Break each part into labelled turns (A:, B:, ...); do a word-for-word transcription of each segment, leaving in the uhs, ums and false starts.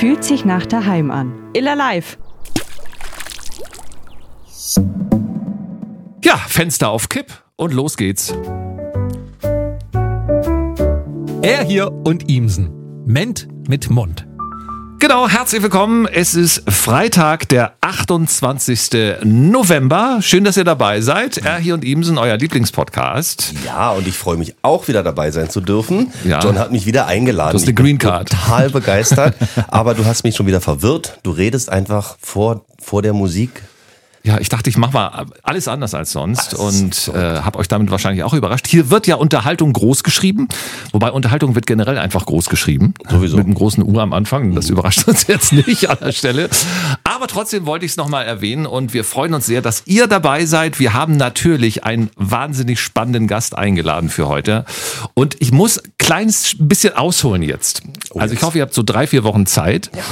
A: fühlt sich nach daheim an. Iller live.
B: Ja, Fenster auf Kipp und los geht's.
C: Er hier und Ihmsen. Ment mit Mund.
B: Genau, herzlich willkommen. Es ist Freitag, der achtundzwanzigste November. Schön, dass ihr dabei seid. Er hier und Ihmsen, euer Lieblingspodcast.
D: Ja, und ich freue mich auch wieder dabei sein zu dürfen.
B: Ja.
D: John hat mich wieder eingeladen.
B: Du hast eine Green Card.
D: Ich bin total begeistert, aber du hast mich schon wieder verwirrt. Du redest einfach vor, vor der Musik.
B: Ja, ich dachte, ich mache mal alles anders als sonst
D: Ach,
B: und äh, habe euch damit wahrscheinlich auch überrascht. Hier wird ja Unterhaltung groß geschrieben, wobei Unterhaltung wird generell einfach groß geschrieben.
D: Sowieso.
B: Mit einem großen U am Anfang, das überrascht uns jetzt nicht an der Stelle. Aber trotzdem wollte ich es nochmal erwähnen und wir freuen uns sehr, dass ihr dabei seid. Wir haben natürlich einen wahnsinnig spannenden Gast eingeladen für heute und ich muss ein kleines bisschen ausholen jetzt.
D: Oh,
B: also ich
D: jetzt.
B: hoffe, ihr habt so drei, vier Wochen Zeit. Ja.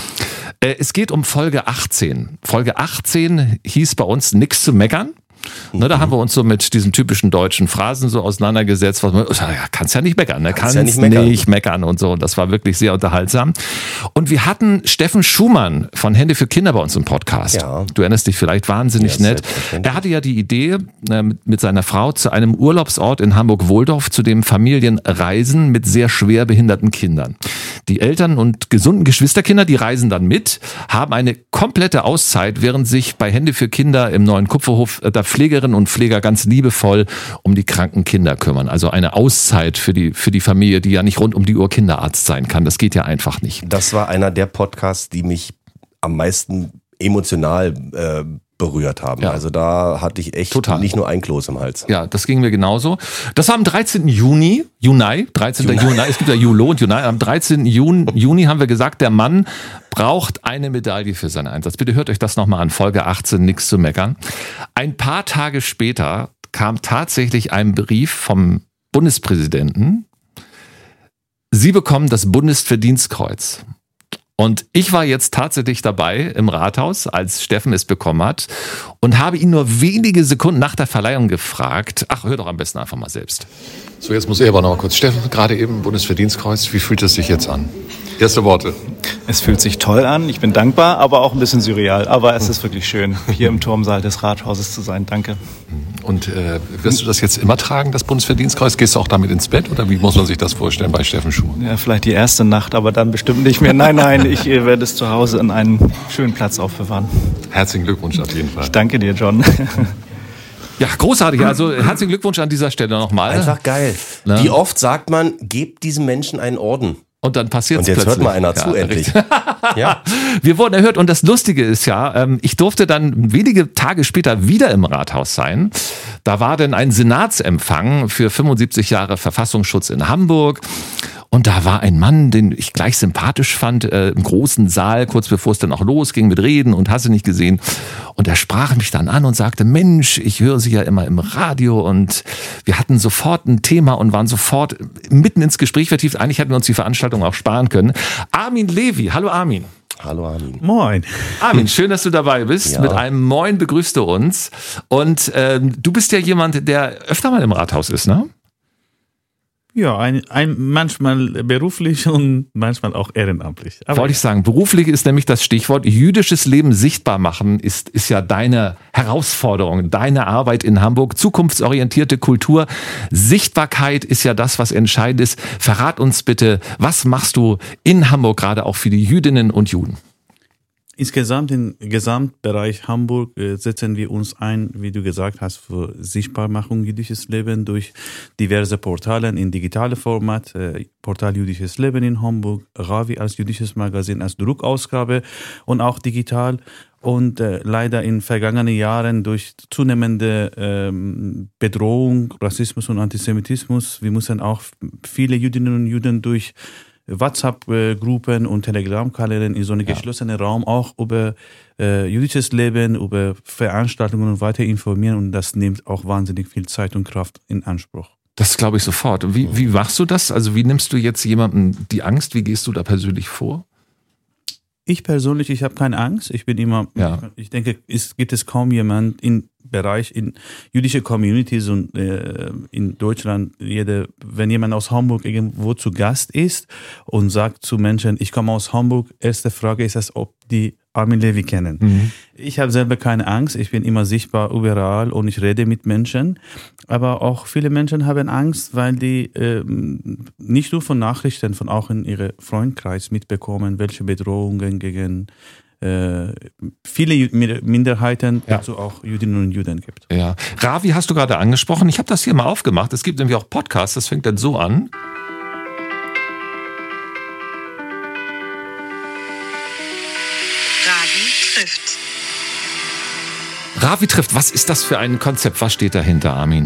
B: Es geht um Folge achtzehn. Folge achtzehn hieß bei uns nix zu meckern. Ne, da haben wir uns so mit diesen typischen deutschen Phrasen so auseinandergesetzt. Was man, ja, kannst ja nicht meckern, ne? kannst, kannst ja nicht meckern. nicht meckern und so. Das war wirklich sehr unterhaltsam. Und wir hatten Steffen Schumann von Hände für Kinder bei uns im Podcast. Ja. Du erinnerst dich vielleicht, wahnsinnig ja, nett. Er hatte ja die Idee, äh, mit seiner Frau zu einem Urlaubsort in Hamburg-Wohldorf, zu dem Familien reisen mit sehr schwer behinderten Kindern. Die Eltern und gesunden Geschwisterkinder, die reisen dann mit, haben eine komplette Auszeit, während sich bei Hände für Kinder im neuen Kupferhof äh, da Pflegerinnen und Pfleger ganz liebevoll um die kranken Kinder kümmern. Also eine Auszeit für die, für die Familie, die ja nicht rund um die Uhr Kinderarzt sein kann. Das geht ja einfach nicht.
D: Das war einer der Podcasts, die mich am meisten emotional äh, berührt haben. Ja. Also da hatte ich echt Total. nicht nur ein Kloß im Hals.
B: Ja, das ging mir genauso. Das war am dreizehnten Juni, Juni, dreizehnten Juni, es gibt ja Julo und Juni, am dreizehnten Juni haben wir gesagt, der Mann braucht eine Medaille für seinen Einsatz. Bitte hört euch das nochmal an, Folge achtzehn, nix zu meckern. Ein paar Tage später kam tatsächlich ein Brief vom Bundespräsidenten. Sie bekommen das Bundesverdienstkreuz. Und ich war jetzt tatsächlich dabei im Rathaus, als Steffen es bekommen hat und habe ihn nur wenige Sekunden nach der Verleihung gefragt. Ach, hör doch am besten einfach mal selbst.
E: So, jetzt muss ich aber noch mal kurz. Steffen, gerade eben Bundesverdienstkreuz. Wie fühlt es sich jetzt an? Erste Worte.
F: Es fühlt sich toll an. Ich bin dankbar, aber auch ein bisschen surreal. Aber es ist wirklich schön, hier im Turmsaal des Rathauses zu sein. Danke.
E: Und äh, wirst du das jetzt immer tragen, das Bundesverdienstkreuz? Gehst du auch damit ins Bett oder wie muss man sich das vorstellen bei Steffen Schumann?
F: Ja, vielleicht die erste Nacht, aber dann bestimmt nicht mehr. Nein, nein, ich äh, werde es zu Hause an einen schönen Platz aufbewahren.
E: Herzlichen Glückwunsch auf jeden Fall.
F: Ich danke dir, John.
B: Ja, großartig. Also herzlichen Glückwunsch an dieser Stelle nochmal.
D: Einfach geil. Ne? Wie oft sagt man, gebt diesem Menschen einen Orden?
B: Und dann passiert es
D: plötzlich. Und jetzt
B: plötzlich.
D: hört mal einer zu, ja, endlich. Ja.
B: Wir wurden erhört und das Lustige ist ja, ich durfte dann wenige Tage später wieder im Rathaus sein. Da war dann ein Senatsempfang für fünfundsiebzig Jahre Verfassungsschutz in Hamburg. Und da war ein Mann, den ich gleich sympathisch fand, äh, im großen Saal, kurz bevor es dann auch losging mit Reden und hast du nicht gesehen. Und er sprach mich dann an und sagte, Mensch, ich höre Sie ja immer im Radio. Und wir hatten sofort ein Thema und waren sofort mitten ins Gespräch vertieft. Eigentlich hätten wir uns die Veranstaltung auch sparen können. Armin Levy, hallo Armin.
D: Hallo Armin.
F: Moin.
B: Armin, schön, dass du dabei bist. Ja. Mit einem Moin begrüßt du uns. Und ähm, du bist ja jemand, der öfter mal im Rathaus ist, ne?
G: Ja, ein, ein, manchmal beruflich und manchmal auch ehrenamtlich.
B: Aber wollte ich sagen, beruflich ist nämlich das Stichwort. Jüdisches Leben sichtbar machen ist, ist ja deine Herausforderung, deine Arbeit in Hamburg. Zukunftsorientierte Kultur. Sichtbarkeit ist ja das, was entscheidend ist. Verrat uns bitte, was machst du in Hamburg gerade auch für die Jüdinnen und Juden?
G: Insgesamt im Gesamtbereich Hamburg äh, setzen wir uns ein, wie du gesagt hast, für Sichtbarmachung jüdisches Leben durch diverse Portale in digitale Format. Äh, Portal Jüdisches Leben in Hamburg, Ravi als jüdisches Magazin als Druckausgabe und auch digital. Und äh, leider in vergangenen Jahren durch zunehmende ähm, Bedrohung, Rassismus und Antisemitismus, wir müssen auch viele Jüdinnen und Juden durch WhatsApp-Gruppen und Telegram-Kanälen in so einem ja. geschlossenen Raum auch über äh, jüdisches Leben, über Veranstaltungen und weiter informieren und das nimmt auch wahnsinnig viel Zeit und Kraft in Anspruch.
B: Das glaube ich sofort. Wie, wie machst du das? Also wie nimmst du jetzt jemandem die Angst? Wie gehst du da persönlich vor?
G: Ich persönlich, ich habe keine Angst. Ich bin immer,
B: ja.
G: ich denke, es gibt es kaum jemand in Bereich in jüdische Communities und äh, in Deutschland, jede, wenn jemand aus Hamburg irgendwo zu Gast ist und sagt zu Menschen, ich komme aus Hamburg, erste Frage ist es, ob die Armin Levy kennen. Mhm. Ich habe selber keine Angst, ich bin immer sichtbar überall und ich rede mit Menschen, aber auch viele Menschen haben Angst, weil die äh, nicht nur von Nachrichten, von auch in ihrem Freundkreis mitbekommen, welche Bedrohungen gegen äh, viele Minderheiten, ja. dazu auch Jüdinnen und Juden gibt.
B: Ja. Ravi hast du gerade angesprochen, ich habe das hier mal aufgemacht, es gibt nämlich auch Podcasts, das fängt dann so an.
H: trifft.
B: Ravi trifft, was ist das für ein Konzept? Was steht dahinter, Armin?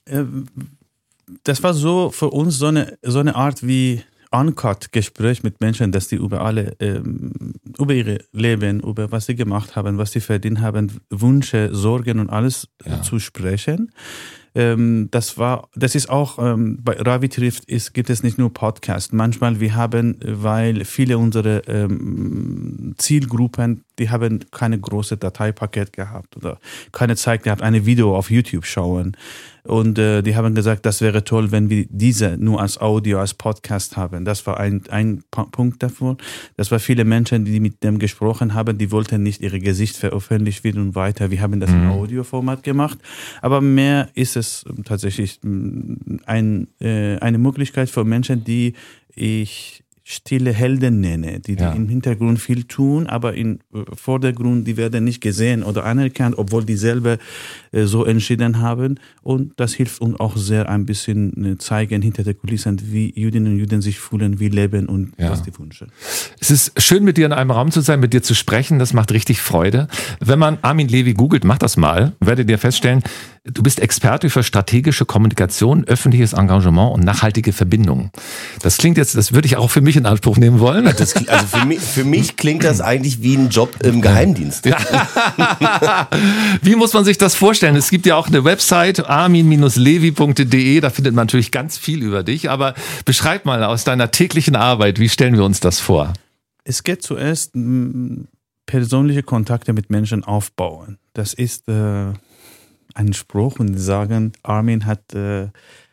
G: Das war so für uns so eine, so eine Art wie Uncut-Gespräch mit Menschen, dass die über alle, ähm, über ihre Leben, über was sie gemacht haben, was sie verdient haben, Wünsche, Sorgen und alles ja. zu sprechen. Ähm, das war, das ist auch, ähm, bei Ravi trifft, ist, gibt es nicht nur Podcasts. Manchmal, wir haben, weil viele unserer ähm, Zielgruppen, die haben keine große Dateipaket gehabt oder keine Zeit gehabt, eine Video auf YouTube schauen. Und äh, die haben gesagt, das wäre toll, wenn wir diese nur als Audio, als Podcast haben. Das war ein, ein Punkt davon. Das war viele Menschen, die mit dem gesprochen haben, die wollten nicht ihre Gesicht veröffentlicht werden und weiter. Wir haben das mhm. im Audioformat gemacht. Aber mehr ist es tatsächlich ein, äh, eine Möglichkeit für Menschen, die ich stille Helden nenne, die, die ja. im Hintergrund viel tun, aber im Vordergrund, die werden nicht gesehen oder anerkannt, obwohl die selber äh, so entschieden haben. Und das hilft uns auch sehr ein bisschen äh, zeigen hinter der Kulissen, wie Jüdinnen und Juden sich fühlen, wie leben und ja. was die wünschen.
B: Es ist schön, mit dir in einem Raum zu sein, mit dir zu sprechen, das macht richtig Freude. Wenn man Armin Levy googelt, macht das mal, werdet ihr feststellen, du bist Experte für strategische Kommunikation, öffentliches Engagement und nachhaltige Verbindungen. Das klingt jetzt, das würde ich auch für mich in Anspruch nehmen wollen.
D: Das, also für mich, für mich klingt das eigentlich wie ein Job im Geheimdienst. Ja.
B: Wie muss man sich das vorstellen? Es gibt ja auch eine Website, armin Bindestrich levy punkt de, da findet man natürlich ganz viel über dich, aber beschreib mal aus deiner täglichen Arbeit, wie stellen wir uns das vor?
G: Es geht zuerst persönliche Kontakte mit Menschen aufbauen. Das ist äh, ein Spruch und die sagen, Armin hat äh,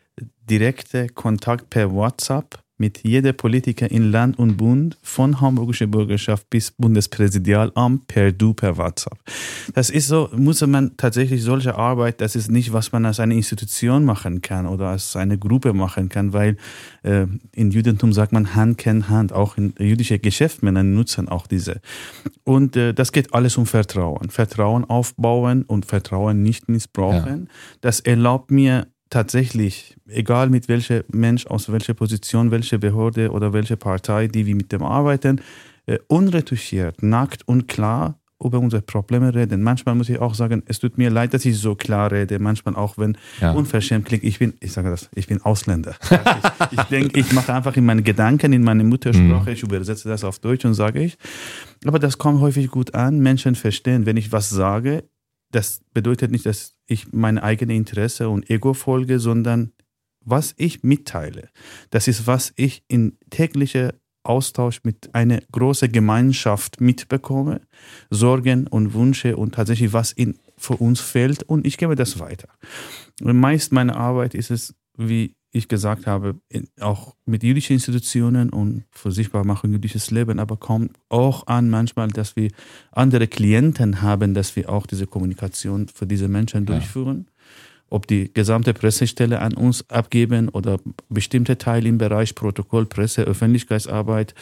G: direkte Kontakt per WhatsApp mit jeder Politiker in Land und Bund, von hamburgischer Bürgerschaft bis Bundespräsidialamt, per Du, per WhatsApp. Das ist so, muss man tatsächlich solche Arbeit, das ist nicht, was man als eine Institution machen kann oder als eine Gruppe machen kann, weil äh, in Judentum sagt man, Hand kennt Hand, auch in jüdische Geschäftsmänner nutzen auch diese. Und äh, das geht alles um Vertrauen. Vertrauen aufbauen und Vertrauen nicht missbrauchen. Ja. Das erlaubt mir, tatsächlich, egal mit welcher Mensch, aus welcher Position, welche Behörde oder welche Partei, die wir mit dem arbeiten, äh, unretuschiert, nackt und klar über unsere Probleme reden. Manchmal muss ich auch sagen, es tut mir leid, dass ich so klar rede. Manchmal auch, wenn ja. unverschämt klingt, ich bin, ich sage das, ich bin Ausländer. ich ich denke, ich mache einfach in meinen Gedanken, in meine Muttersprache, ich übersetze das auf Deutsch und sage ich. Aber das kommt häufig gut an. Menschen verstehen, wenn ich was sage, das bedeutet nicht, dass ich meine eigene Interesse und Ego folge, sondern was ich mitteile. Das ist, was ich in täglicher Austausch mit einer großen Gemeinschaft mitbekomme, Sorgen und Wünsche und tatsächlich, was in, für uns fehlt, und ich gebe das weiter. Und meist meine Arbeit ist es, wie ich gesagt habe, auch mit jüdischen Institutionen und für Sichtbarmachung jüdisches Leben, aber kommt auch an manchmal, dass wir andere Klienten haben, dass wir auch diese Kommunikation für diese Menschen ja. durchführen. Ob die gesamte Pressestelle an uns abgeben oder bestimmte Teile im Bereich Protokoll, Presse, Öffentlichkeitsarbeit.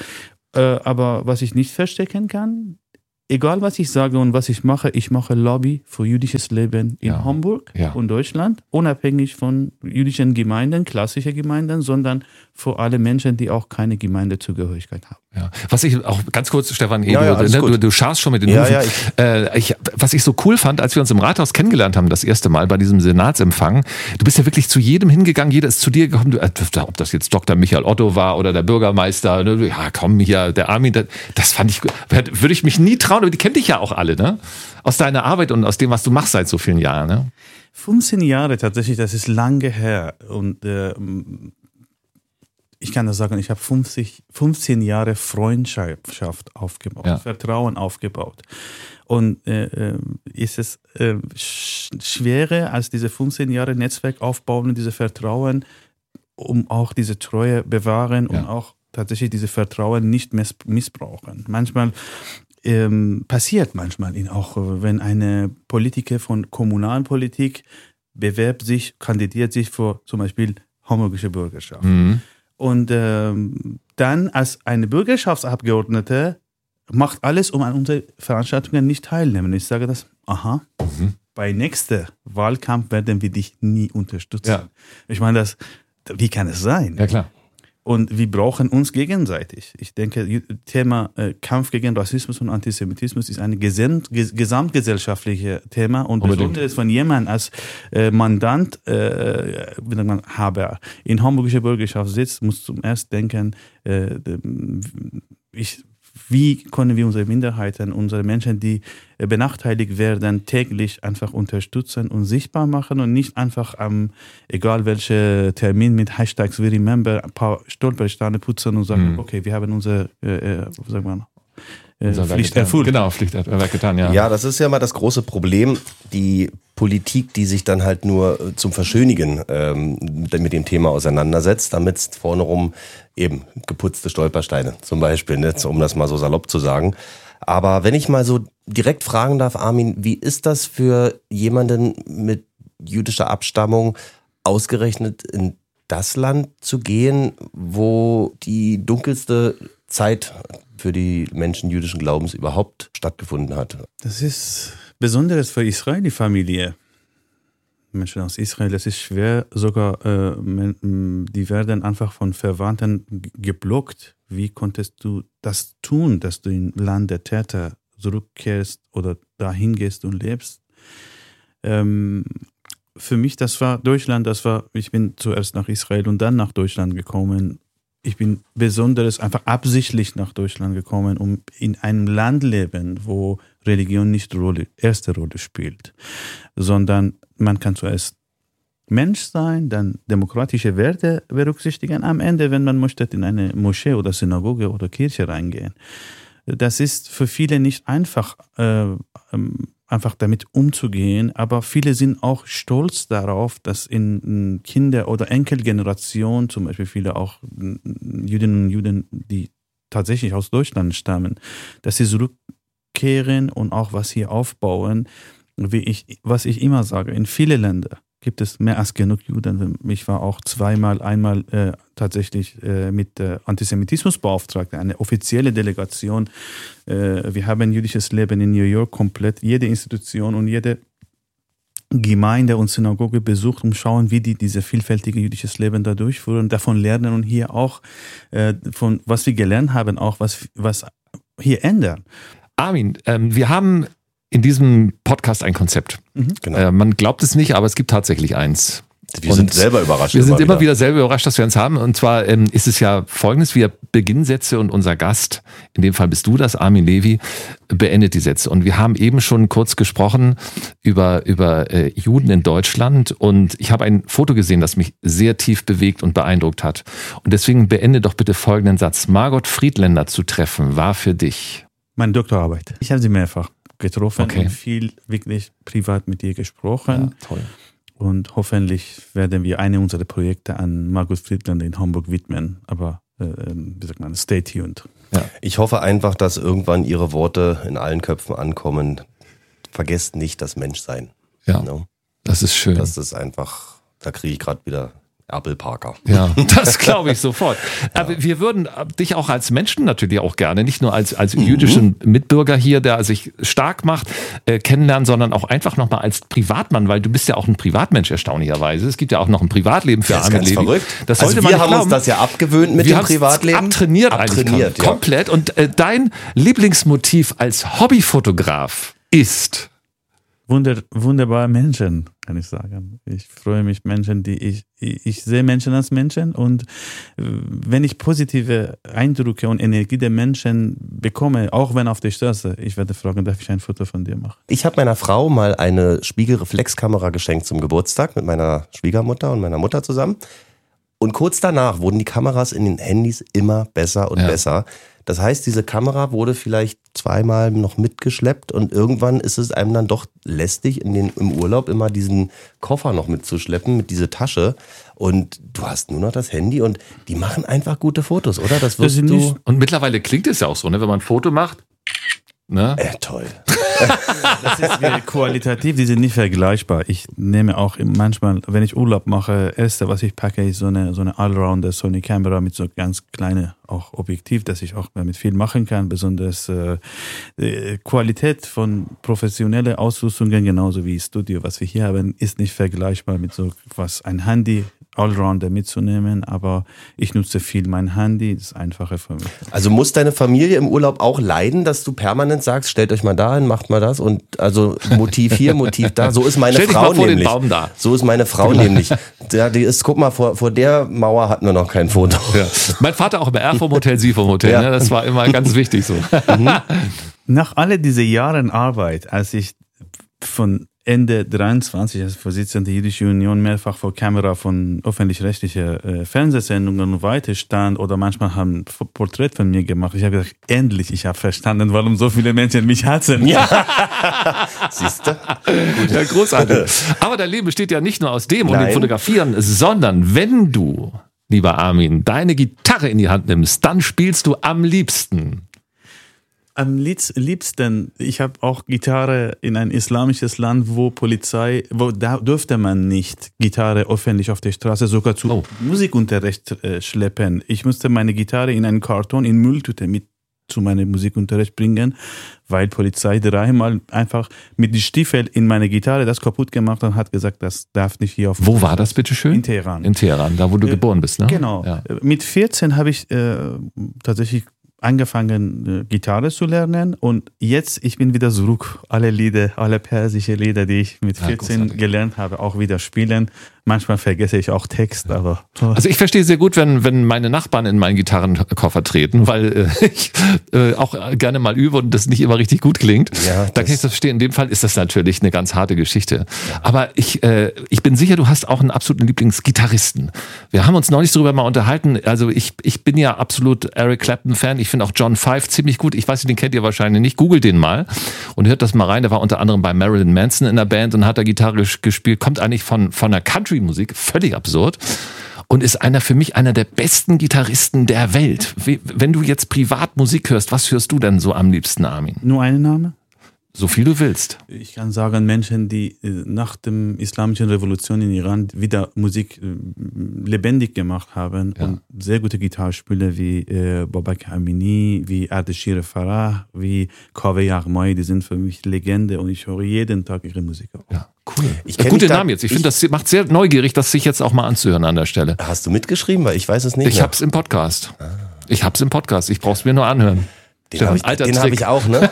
G: Aber was ich nicht verstecken kann, egal was ich sage und was ich mache, ich mache Lobby für jüdisches Leben in ja. Hamburg ja. und Deutschland, unabhängig von jüdischen Gemeinden, klassische Gemeinden, sondern für alle Menschen, die auch keine Gemeindezugehörigkeit haben.
B: Ja. Was ich auch ganz kurz, Stefan,
D: ja, ja,
B: ne, du, du scharfst schon mit den
D: ja,
B: Hufen.
D: Ja, ich,
B: äh, ich, was ich so cool fand, als wir uns im Rathaus kennengelernt haben, das erste Mal bei diesem Senatsempfang, du bist ja wirklich zu jedem hingegangen, jeder ist zu dir gekommen, du, äh, ob das jetzt Doktor Michael Otto war oder der Bürgermeister, ne, ja komm hier, der Armin, das, das fand ich, würde ich mich nie trauen, aber die kennen dich ja auch alle, ne? Aus deiner Arbeit und aus dem, was du machst seit so vielen Jahren, ne?
G: fünfzehn Jahre tatsächlich, das ist lange her, und äh, ich kann das sagen, ich habe fünfzehn Jahre Freundschaft aufgebaut, ja. Vertrauen aufgebaut. Und äh, ist es äh, schwerer als diese fünfzehn Jahre Netzwerk aufbauen und diese Vertrauen, um auch diese Treue bewahren ja. und auch tatsächlich diese Vertrauen nicht miss- missbrauchen. Manchmal ähm, passiert manchmal ihn auch, wenn eine Politiker von Kommunalpolitik bewerbt sich, kandidiert sich für zum Beispiel hamburgische Bürgerschaft. Mhm. Und ähm, dann als eine Bürgerschaftsabgeordnete macht alles, um an unsere Veranstaltungen nicht teilnehmen. Ich sage das, aha, mhm. bei nächster Wahlkampf werden wir dich nie unterstützen. Ja. Ich meine, das, wie kann es sein?
B: Ja, klar.
G: Und wir brauchen uns gegenseitig. Ich denke, Thema äh, Kampf gegen Rassismus und Antisemitismus ist ein gesamt, ges- gesamtgesellschaftliches Thema und besonders von jemandem als äh, Mandant, äh, wie sagt man, Haber in hamburgischer Bürgerschaft sitzt, muss zum ersten denken, äh, ich wie können wir unsere Minderheiten, unsere Menschen, die benachteiligt werden, täglich einfach unterstützen und sichtbar machen und nicht einfach am, egal welcher Termin mit Hashtags We Remember, ein paar Stolpersteine putzen und sagen, mhm. okay, wir haben unsere, äh, wie sagt man, äh, Pflicht erfüllt.
B: Genau, Pflicht getan, ja.
D: Ja, das ist ja mal das große Problem, die Politik, die sich dann halt nur zum Verschönigen ähm, mit dem Thema auseinandersetzt, damit es vorne rum eben geputzte Stolpersteine zum Beispiel, ne, um das mal so salopp zu sagen. Aber wenn ich mal so direkt fragen darf, Armin, wie ist das für jemanden mit jüdischer Abstammung ausgerechnet in das Land zu gehen, wo die dunkelste Zeit für die Menschen jüdischen Glaubens überhaupt stattgefunden hat?
G: Das ist Besonderes für Israeli-Familie. Menschen aus Israel, das ist schwer, sogar äh, die werden einfach von Verwandten geblockt. Wie konntest du das tun, dass du im Land der Täter zurückkehrst oder dahin gehst und lebst? Ähm, für mich, das war Deutschland, das war, ich bin zuerst nach Israel und dann nach Deutschland gekommen. Ich bin besonders einfach absichtlich nach Deutschland gekommen, um in einem Land leben, wo Religion nicht Rolle, erste Rolle spielt, sondern man kann zuerst Mensch sein, dann demokratische Werte berücksichtigen, am Ende, wenn man möchte, in eine Moschee oder Synagoge oder Kirche reingehen. Das ist für viele nicht einfach, äh, einfach damit umzugehen, aber viele sind auch stolz darauf, dass in Kinder- oder Enkelgeneration, zum Beispiel viele auch Jüdinnen und Juden, die tatsächlich aus Deutschland stammen, dass sie zurückkehren und auch was hier aufbauen, wie ich, was ich immer sage, in viele Länder gibt es mehr als genug Juden. Ich war auch zweimal, einmal äh, tatsächlich äh, mit äh, Antisemitismusbeauftragten, eine offizielle Delegation. Äh, wir haben jüdisches Leben in New York komplett, jede Institution und jede Gemeinde und Synagoge besucht, um schauen, wie die diese vielfältige jüdisches Leben da durchführen, davon lernen und hier auch äh, von was wir gelernt haben, auch was, was hier ändern.
B: Armin, ähm, wir haben in diesem Podcast ein Konzept. Mhm. Genau. Äh, man glaubt es nicht, aber es gibt tatsächlich eins.
D: Wir und sind selber überrascht.
B: Wir sind immer wieder. wieder selber überrascht, dass wir uns haben. Und zwar ähm, ist es ja folgendes, wir beginnen Sätze und unser Gast, in dem Fall bist du das, Armin Levy, beendet die Sätze. Und wir haben eben schon kurz gesprochen über, über äh, Juden in Deutschland. Und ich habe ein Foto gesehen, das mich sehr tief bewegt und beeindruckt hat. Und deswegen beende doch bitte folgenden Satz. Margot Friedländer zu treffen, war für dich?
G: Meine Doktorarbeit. Ich habe sie mehrfach getroffen okay. und viel wirklich privat mit ihr gesprochen.
B: Ja, toll.
G: Und hoffentlich werden wir eine unserer Projekte an Margot Friedländer in Hamburg widmen. Aber äh, wie sagt man, stay tuned.
D: Ja. Ich hoffe einfach, dass irgendwann Ihre Worte in allen Köpfen ankommen. Vergesst nicht das Menschsein.
B: Ja, no? Das ist schön.
D: Das ist einfach, da kriege ich gerade wieder Apple Parker.
B: Ja, das glaube ich sofort. Ja. Aber wir würden dich auch als Menschen natürlich auch gerne, nicht nur als, als jüdischen mhm. Mitbürger hier, der sich stark macht, äh, kennenlernen, sondern auch einfach nochmal als Privatmann, weil du bist ja auch ein Privatmensch erstaunlicherweise. Es gibt ja auch noch ein Privatleben für Armin Levy.
D: Verrückt.
B: Das
D: also
B: sollte
D: wir
B: man
D: haben
B: glauben.
D: uns das ja abgewöhnt mit
B: wir
D: dem Privatleben.
B: Abtrainiert,
D: abtrainiert
B: eigentlich kom- komplett. Ja. Und äh, dein Lieblingsmotiv als Hobbyfotograf ist?
G: Wunder, wunderbare Menschen, kann ich sagen. Ich freue mich, Menschen, die ich, ich, ich sehe Menschen als Menschen und wenn ich positive Eindrücke und Energie der Menschen bekomme, auch wenn auf der Straße, ich werde fragen, darf ich ein Foto von dir machen?
D: Ich habe meiner Frau mal eine Spiegelreflexkamera geschenkt zum Geburtstag mit meiner Schwiegermutter und meiner Mutter zusammen. Und kurz danach wurden die Kameras in den Handys immer besser und
B: Ja.
D: besser. Das heißt, diese Kamera wurde vielleicht zweimal noch mitgeschleppt und irgendwann ist es einem dann doch lästig, in den, im Urlaub immer diesen Koffer noch mitzuschleppen, mit dieser Tasche. Und du hast nur noch das Handy und die machen einfach gute Fotos, oder? Das wirst
G: sind
D: du...
G: nicht-
B: Und mittlerweile klingt es ja auch so, ne? Wenn man ein Foto macht. Ne?
D: Äh, toll.
G: Das ist wie qualitativ, die sind nicht vergleichbar. Ich nehme auch manchmal, wenn ich Urlaub mache, erste, was ich packe, ist so eine, so eine Allrounder Sony Kamera mit so ganz kleine auch Objektiv, dass ich auch damit viel machen kann. Besonders äh, äh, Qualität von professioneller Ausrüstungen, genauso wie Studio, was wir hier haben, ist nicht vergleichbar mit so was ein Handy Allrounder mitzunehmen, aber ich nutze viel mein Handy, das ist einfacher für mich.
D: Also muss deine Familie im Urlaub auch leiden, dass du permanent sagst, stellt euch mal dahin, macht mal das und also Motiv hier, Motiv da. So ist meine
B: Stell dich
D: Frau
B: mal vor den
D: nämlich.
B: Baum da.
D: So ist meine Frau nämlich. Ja, die ist, guck mal, vor, vor der Mauer hatten wir noch kein Foto.
B: Ja. Mein Vater auch immer, er vom Hotel, sie vom Hotel.
D: Ja.
B: Ne? Das war immer ganz wichtig so.
G: Nach all diese Jahren Arbeit, als ich von Ende dreiundzwanzig als Vorsitzender der Jüdischen Union mehrfach vor Kamera von öffentlich-rechtlichen äh, Fernsehsendungen und weiter stand oder manchmal haben ein Porträt von mir gemacht. Ich habe gesagt, endlich, ich habe verstanden, warum so viele Menschen mich hassen. Ja.
D: Siehst du?
B: Ja, großartig. Aber dein Leben besteht ja nicht nur aus dem und
D: Nein.
B: dem Fotografieren, sondern wenn du, lieber Armin, deine Gitarre in die Hand nimmst, dann spielst du am liebsten.
G: Am liebs- liebsten, ich habe auch Gitarre in ein islamisches Land, wo Polizei, wo da dürfte man nicht Gitarre öffentlich auf der Straße sogar zu
B: Oh.
G: Musikunterricht äh, schleppen. Ich musste meine Gitarre in einen Karton, in Mülltüte mit zu meinem Musikunterricht bringen, weil Polizei dreimal einfach mit den Stiefeln in meine Gitarre das kaputt gemacht hat und hat gesagt, das darf nicht hier auf.
B: Wo war das bitteschön?
G: In Teheran.
B: In Teheran, da wo du
G: Äh,
B: geboren bist, ne?
G: Genau.
B: Ja.
G: Mit vierzehn habe ich äh, tatsächlich angefangen, äh, Gitarre zu lernen und jetzt, ich bin wieder zurück. Alle Lieder, alle persische Lieder, die ich mit
B: Ja,
G: vierzehn
B: großartig.
G: gelernt habe, auch wieder spielen. Manchmal vergesse ich auch Text, aber
B: Also ich verstehe sehr gut, wenn, wenn meine Nachbarn in meinen Gitarrenkoffer treten, weil äh, ich äh, auch gerne mal übe und das nicht immer richtig gut klingt.
D: Ja,
B: da kann ich
D: das-
B: das verstehen. In dem Fall ist das natürlich eine ganz harte Geschichte. Aber ich, äh, ich bin sicher, du hast auch einen absoluten Lieblingsgitarristen. Wir haben uns neulich darüber mal unterhalten. Also ich, ich bin ja absolut Eric Clapton-Fan. Ich finde auch John Five ziemlich gut. Ich weiß nicht, den kennt ihr wahrscheinlich nicht. Googelt den mal und hört das mal rein. Der war unter anderem bei Marilyn Manson in der Band und hat da Gitarre gespielt. Kommt eigentlich von, von der Country-Musik. Völlig absurd. Und ist einer für mich einer der besten Gitarristen der Welt. Wie, wenn du jetzt privat Musik hörst, was hörst du denn so am liebsten, Armin?
G: nur ein Name?
B: So viel du willst.
G: Ich kann sagen, Menschen, die äh, nach der islamischen Revolution in Iran wieder Musik äh, lebendig gemacht haben
B: Ja.
G: und sehr gute Gitarrespieler wie äh, Babak Amini, wie Ardeshir Farah, wie Kaveh Yaghmai, die sind für mich Legende und ich höre jeden Tag ihre Musik auch.
B: Ja, cool.
D: Ich
B: Ja,
D: kenn
B: gute
D: mich da-
B: Namen jetzt. Ich,
D: ich-
B: finde, das macht sehr neugierig, das sich jetzt auch mal anzuhören an der Stelle.
D: Hast du mitgeschrieben? Weil ich weiß es nicht
B: Ich
D: mehr.
B: hab's im Podcast. Ich hab's im Podcast. Ich brauch's mir nur anhören.
D: Den habe ich,
B: Alter
D: den
B: Trick.
D: hab ich auch, ne?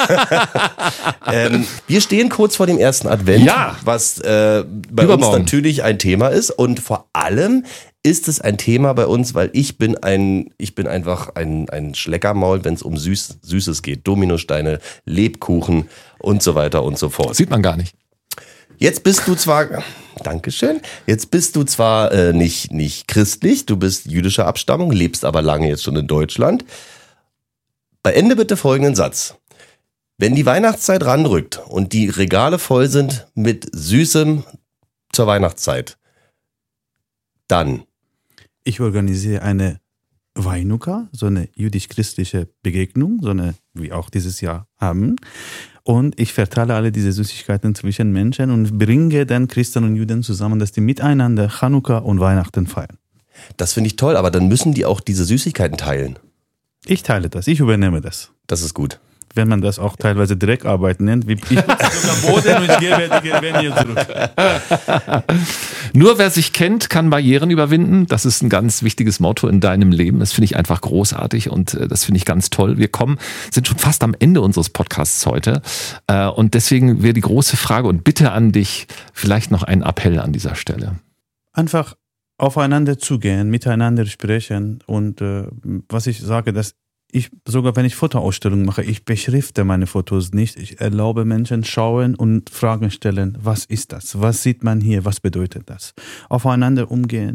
D: ähm, wir stehen kurz vor dem ersten Advent,
B: Ja.
D: was äh, bei
B: Übermorgen.
D: uns natürlich ein Thema ist. Und vor allem ist es ein Thema bei uns, weil ich bin ein, ich bin einfach ein, ein Schleckermaul, wenn es um Süß, Süßes geht. Dominosteine, Lebkuchen und so weiter und so fort.
B: Sieht man gar nicht.
D: Jetzt bist du zwar, Dankeschön, jetzt bist du zwar äh, nicht, nicht christlich, du bist jüdischer Abstammung, lebst aber lange jetzt schon in Deutschland. Beende bitte folgenden Satz. Wenn die Weihnachtszeit ranrückt und die Regale voll sind mit Süßem zur Weihnachtszeit, dann.
G: Ich organisiere eine Weinuka, so eine jüdisch-christliche Begegnung, so eine, wie auch dieses Jahr haben. Und ich verteile alle diese Süßigkeiten zwischen Menschen und bringe dann Christen und Juden zusammen, dass die miteinander Chanukka und Weihnachten feiern.
D: Das finde ich toll, aber dann müssen die auch diese Süßigkeiten teilen.
G: Ich teile das, ich übernehme das.
D: Das ist gut.
G: Wenn man das auch teilweise Dreckarbeit nennt, wie ich putze sogar Boden und ich gebe die Gewinne zurück.
B: Nur wer sich kennt, kann Barrieren überwinden. Das ist ein ganz wichtiges Motto in deinem Leben. Das finde ich einfach großartig und äh, das finde ich ganz toll. Wir kommen, sind schon fast am Ende unseres Podcasts heute. Äh, und deswegen wäre die große Frage und Bitte an dich, vielleicht noch ein Appell an dieser Stelle.
G: Einfach aufeinander zugehen, miteinander sprechen und äh, was ich sage, dass ich, sogar wenn ich Fotoausstellungen mache, ich beschrifte meine Fotos nicht. Ich erlaube Menschen schauen und Fragen stellen. Was ist das? Was sieht man hier? Was bedeutet das? Aufeinander umgehen,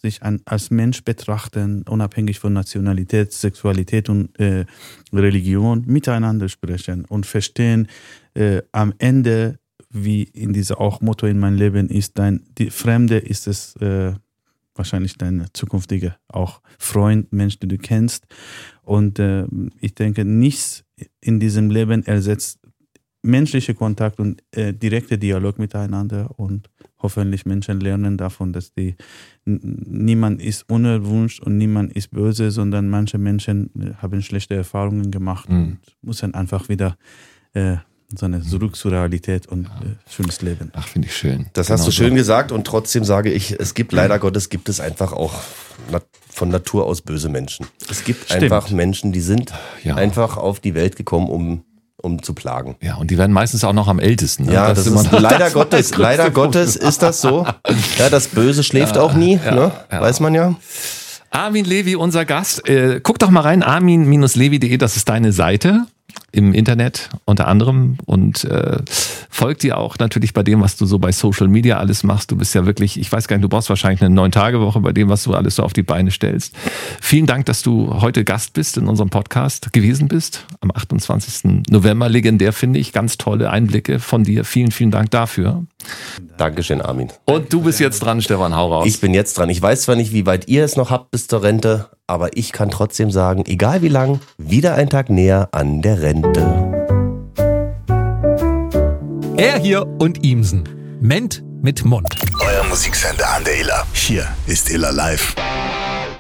G: sich an, als Mensch betrachten, unabhängig von Nationalität, Sexualität und äh, Religion, miteinander sprechen und verstehen, äh, am Ende, wie in dieser auch Motto in meinem Leben ist, dein die Fremde ist es äh, wahrscheinlich dein zukünftiger auch Freund, Mensch, den du kennst. Und äh, ich denke, nichts in diesem Leben ersetzt menschliche Kontakt und äh, direkter Dialog miteinander, und hoffentlich Menschen lernen davon, dass die n- niemand ist unerwünscht und niemand ist böse, sondern manche Menschen äh, haben schlechte Erfahrungen gemacht
B: Mhm.
G: und müssen einfach wieder äh, so eine zurück zur Realität und äh, schönes Leben.
B: Ach, finde ich schön.
D: Das hast
B: Genau
D: du schön
B: so.
D: gesagt, und trotzdem sage ich, es gibt leider Gottes, gibt es einfach auch nat- von Natur aus böse Menschen. Es gibt
B: Stimmt.
D: einfach Menschen, die sind
B: Ja.
D: einfach auf die Welt gekommen, um, um zu plagen.
B: Ja, und die werden meistens auch noch am ältesten. Ne?
D: Ja, das,
B: immer
D: ist
B: noch-
D: leider
B: das war
D: Gottes,
B: das
D: leider
B: größte
D: Gottes ist das so. Ja, das Böse schläft auch nie, ne?
B: ja.
D: Weiß man ja.
B: Armin Levy, unser Gast. Äh, guck doch mal rein, armin Levy punkt de, das ist deine Seite im Internet unter anderem, und äh, folgt dir auch natürlich bei dem, was du so bei Social Media alles machst. Du bist ja wirklich, ich weiß gar nicht, du brauchst wahrscheinlich eine Neun-Tage-Woche bei dem, was du alles so auf die Beine stellst. Vielen Dank, dass du heute Gast bist in unserem Podcast gewesen bist, am achtundzwanzigsten November. Legendär, finde ich. Ganz tolle Einblicke von dir. Vielen, vielen Dank dafür.
D: Dankeschön, Armin.
B: Und du bist jetzt dran, Stefan, hau raus.
D: Ich bin jetzt dran. Ich weiß zwar nicht, wie weit ihr es noch habt bis zur Rente, aber ich kann trotzdem sagen, egal wie lang, wieder ein Tag näher an der Rente.
C: Er hier und Imsen. Ment mit Mund.
H: Euer Musiksender an der Iller. Hier ist Iller Live.